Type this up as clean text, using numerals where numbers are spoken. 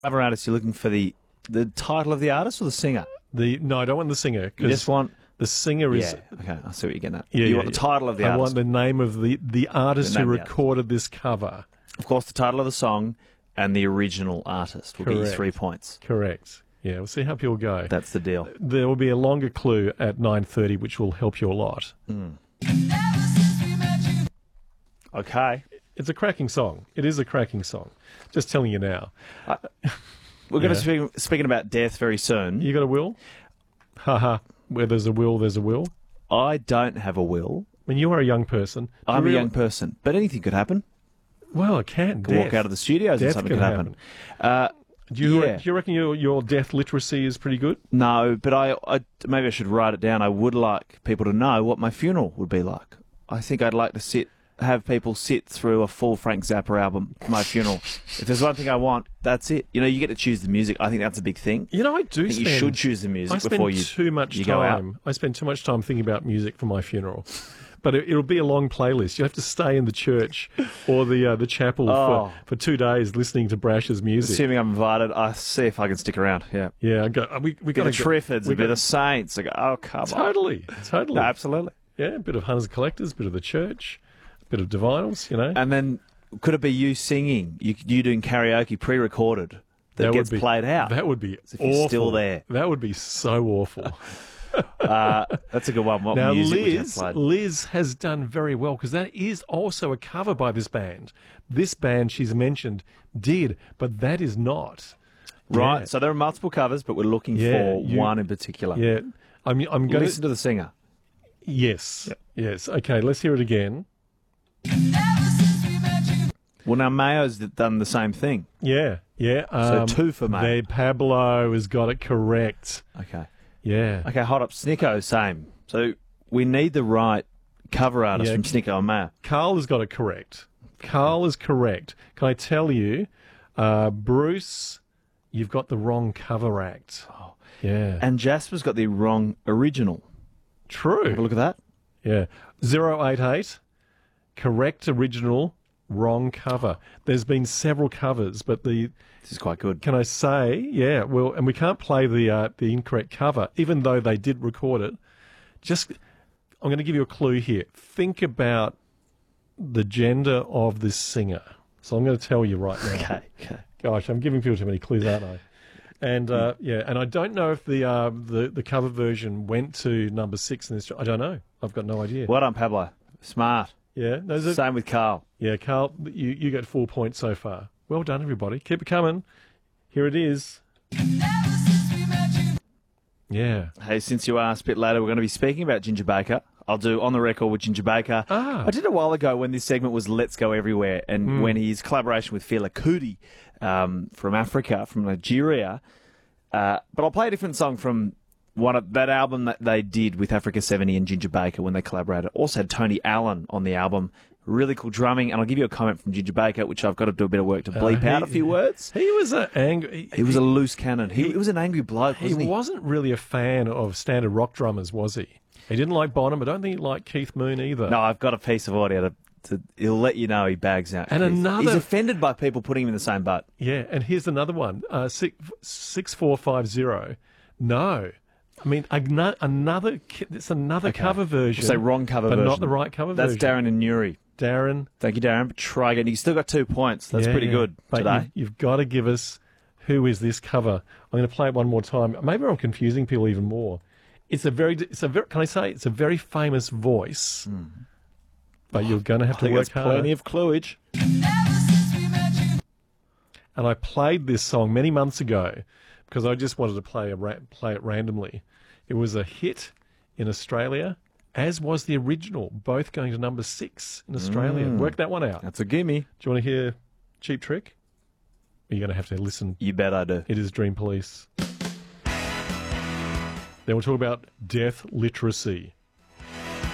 Other artists, you're looking for the title of the artist or the singer? No, I don't want the singer. You just want... The singer is... Yeah, okay, I see what you're getting at. Yeah, you want the title of the artist. I want the name of the artist who recorded this cover. Of course, the title of the song and the original artist will get you 3 points. Correct. Yeah, we'll see how people go. That's the deal. There will be a longer clue at 9:30, which will help you a lot. Okay. It's a cracking song. It is a cracking song. Just telling you now. We're going to be speaking about death very soon. You got a will? Haha. Where there's a will, there's a will. I don't have a will. I mean, you are a young person. I'm a young person, but anything could happen. Well, it can. Could walk out of the studios and something could happen. Do you reckon your death literacy is pretty good? No, but I maybe I should write it down. I would like people to know what my funeral would be like. I think I'd like to have people sit through a full Frank Zappa album for my funeral. If there's one thing I want, that's it. You know, you get to choose the music. I think that's a big thing. You know, I think you should choose the music before you go out. I spend too much time thinking about music for my funeral. But it'll be a long playlist. You have to stay in the church or the chapel for 2 days listening to Brash's music. Assuming I'm invited, I see if I can stick around. Yeah, yeah. We got the Triffids, a bit of Saints. I go, oh come on, totally. No, absolutely. Yeah, a bit of Hunters Collectors, a bit of the church, a bit of Divinals. You know, and then could it be you singing? You doing karaoke pre-recorded that gets played out? That would be awful. If you're still there. That would be so awful. That's a good one. What now, music would you have played? Liz has done very well because that is also a cover by this band. This band she's mentioned did, but that is not. Right. Yeah. So there are multiple covers, but we're looking for one in particular. Yeah. I'm going to listen to the singer. Yes. Yep. Yes. Okay. Let's hear it again. Well, now Mayo's done the same thing. Yeah. Yeah. So 2 for Mayo. Pablo has got it correct. Okay. Yeah. Okay, hold up. Snicko, same. So we need the right cover artist from Snicko and Mayo. Carl has got it correct. Carl is correct. Can I tell you, Bruce, you've got the wrong cover act. Oh. Yeah. And Jasper's got the wrong original. True. Have a look at that. Yeah. 088, correct original, wrong cover. There's been several covers, but this is quite good. Can I say, yeah, well, and we can't play the incorrect cover, even though they did record it. I'm going to give you a clue here. Think about the gender of this singer. So I'm going to tell you right now. Okay. Gosh, I'm giving people too many clues, aren't I? And and I don't know if the cover version went to number 6 in this. I don't know. I've got no idea. Well done, Pablo. Smart. Yeah. Same with Carl. Yeah, Carl, you get 4 points so far. Well done, everybody. Keep it coming. Here it is. Yeah. Hey, since you asked a bit later, we're going to be speaking about Ginger Baker. I'll do On the Record with Ginger Baker. I did a while ago when this segment was Let's Go Everywhere, and when his collaboration with Fela Kuti from Africa, from Nigeria. But I'll play a different song from that album that they did with Africa 70 and Ginger Baker when they collaborated. Also had Tony Allen on the album. Really cool drumming, and I'll give you a comment from Ginger Baker, which I've got to do a bit of work to bleep out a few words. He was angry. He was a loose cannon. He was an angry bloke, wasn't he? He wasn't really a fan of standard rock drummers, was he? He didn't like Bonham. I don't think he liked Keith Moon either. No, I've got a piece of audio he'll let you know he bags out. And he's offended by people putting him in the same boat. Yeah, and here's another one. 6450. No. I mean, it's another cover version. We'll say wrong cover but version. not the right cover version. That's Darren and Newry. Darren. Thank you, Darren. But try again. You still got 2 points. That's pretty good today. You've got to give us who is this cover. I'm going to play it one more time. Maybe I'm confusing people even more. It's a very can I say it's a very famous voice, but you're going to have to work hard. Plenty of cluage. And I played this song many months ago because I just wanted to play it randomly. It was a hit in Australia, as was the original, both going to number 6 in Australia. Work that one out. That's a gimme. Do you want to hear Cheap Trick? Or you're going to have to listen. You bet I do. It is Dream Police. Then we'll talk about death literacy.